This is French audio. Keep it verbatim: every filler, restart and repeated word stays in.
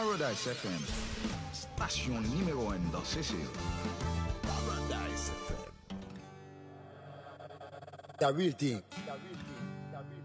Paradise F M, station numéro un dans C C. Paradise F M. The real thing.